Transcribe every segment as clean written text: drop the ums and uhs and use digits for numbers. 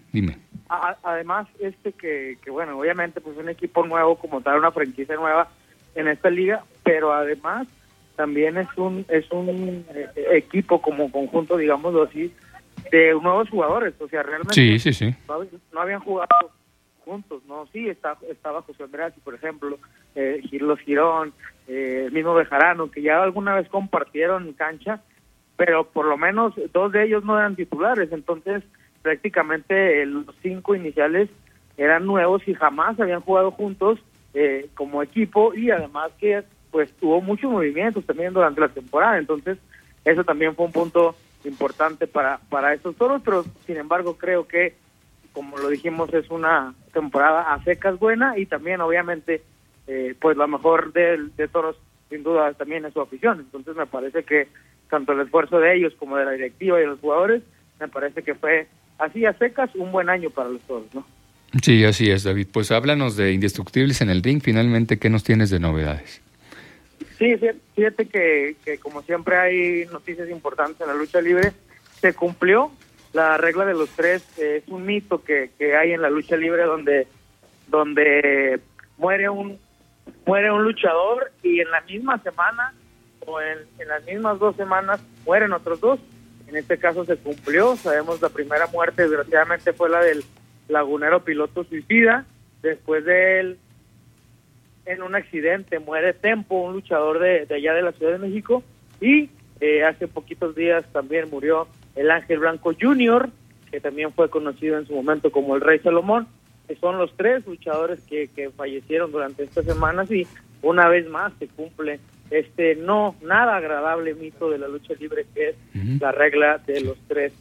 Dime. Además, que bueno, obviamente pues un equipo nuevo como tal, una franquicia nueva en esta liga, pero además también es un equipo como conjunto, digámoslo así, de nuevos jugadores, o sea, realmente Sí. no habían jugado juntos, ¿no? Sí, estaba José Andrés, por ejemplo, los Girón, el mismo Bejarano, que ya alguna vez compartieron cancha, pero por lo menos 2 de ellos no eran titulares, entonces prácticamente los 5 iniciales eran nuevos y jamás habían jugado juntos como equipo, y además que pues tuvo muchos movimientos también durante la temporada, entonces eso también fue un punto importante para estos Toros, pero sin embargo creo que, como lo dijimos, es una temporada a secas buena, y también obviamente pues lo mejor de Toros sin duda también es su afición, entonces me parece que tanto el esfuerzo de ellos como de la directiva y de los jugadores, me parece que fue así a secas un buen año para los Toros, ¿no? Sí, así es, David. Pues háblanos de Indestructibles en el ring. Finalmente, ¿qué nos tienes de novedades? Sí, fíjate que como siempre hay noticias importantes en la lucha libre. Se cumplió la regla de los 3. Es un mito que hay en la lucha libre donde muere un luchador y en la misma semana o en las mismas 2 semanas mueren otros 2. En este caso se cumplió. Sabemos la primera muerte, desgraciadamente, fue la del lagunero piloto suicida. Después de él, en un accidente, muere Tempo, un luchador de allá de la Ciudad de México, y hace poquitos días también murió el Ángel Blanco Jr., que también fue conocido en su momento como el Rey Salomón, que son los 3 luchadores que fallecieron durante estas semanas, y una vez más se cumple no nada agradable mito de la lucha libre, que es la regla de los 3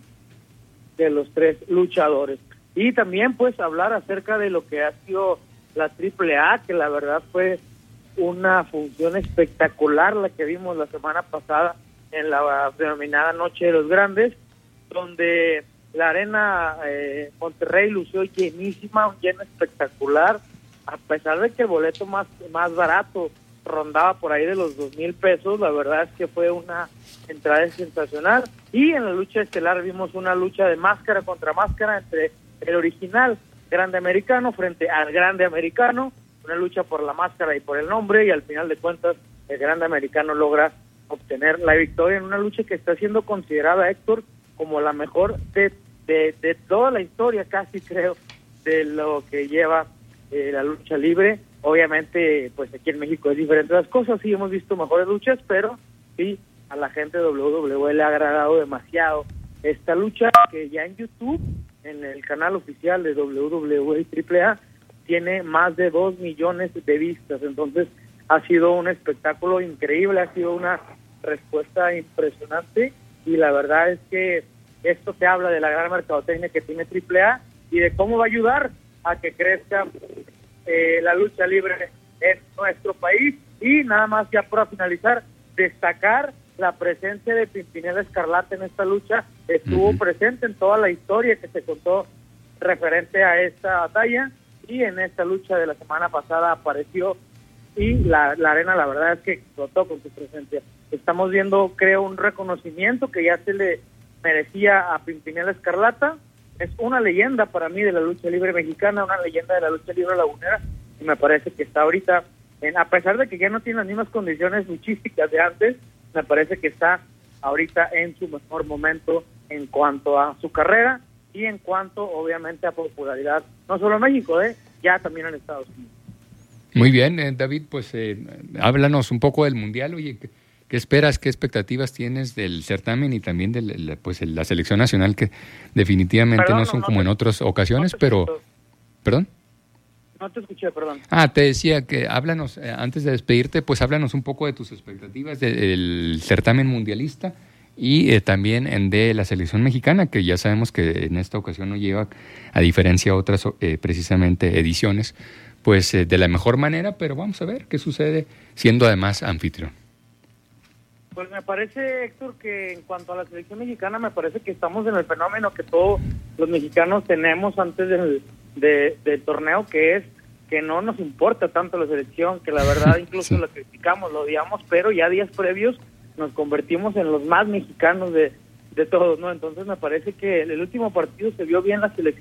luchadores. Y también pues hablar acerca de lo que ha sido la AAA, que la verdad fue una función espectacular la que vimos la semana pasada en la denominada Noche de los Grandes, donde la arena Monterrey lució llenísima, un lleno espectacular, a pesar de que el boleto más barato rondaba por ahí de los 2,000 pesos. La verdad es que fue una entrada sensacional, y en la lucha estelar vimos una lucha de máscara contra máscara entre el original Grande Americano frente al Grande Americano, una lucha por la máscara y por el nombre, y al final de cuentas el Grande Americano logra obtener la victoria en una lucha que está siendo considerada, Héctor, como la mejor de toda la historia, casi creo, de lo que lleva la lucha libre. Obviamente, pues aquí en México es diferente las cosas, sí hemos visto mejores luchas, pero sí, a la gente de WWE le ha agradado demasiado esta lucha, que ya en YouTube, en el canal oficial de WWE AAA, tiene más de 2 millones de vistas. Entonces ha sido un espectáculo increíble, ha sido una respuesta impresionante, y la verdad es que esto te habla de la gran mercadotecnia que tiene AAA y de cómo va a ayudar a que crezca la lucha libre en nuestro país. Y nada más, ya para finalizar, destacar la presencia de Pimpinela Escarlata en esta lucha. Estuvo presente en toda la historia que se contó referente a esta batalla, y en esta lucha de la semana pasada apareció, y la arena la verdad es que explotó con su presencia. Estamos viendo, creo, un reconocimiento que ya se le merecía a Pimpinela Escarlata. Es una leyenda para mí de la lucha libre mexicana, una leyenda de la lucha libre lagunera, y me parece que está ahorita, a pesar de que ya no tiene las mismas condiciones luchísticas de antes, me parece que está ahorita en su mejor momento en cuanto a su carrera y en cuanto, obviamente, a popularidad, no solo en México, ya también en Estados Unidos. Muy bien, David, pues háblanos un poco del Mundial. Oye, ¿qué esperas, qué expectativas tienes del certamen y también de la selección nacional, que definitivamente no son como en otras ocasiones, pero... ¿Perdón? No te escuché, perdón. Te decía que háblanos, antes de despedirte, pues háblanos un poco de tus expectativas del certamen mundialista y también de la selección mexicana, que ya sabemos que en esta ocasión no lleva, a diferencia de otras precisamente ediciones, pues de la mejor manera, pero vamos a ver qué sucede siendo además anfitrión. Pues me parece, Héctor, que en cuanto a la selección mexicana, me parece que estamos en el fenómeno que todos los mexicanos tenemos antes del torneo, que es que no nos importa tanto la selección, que la verdad incluso la criticamos, lo odiamos, pero ya días previos nos convertimos en los más mexicanos de todos, ¿no? Entonces me parece que el último partido se vio bien la selección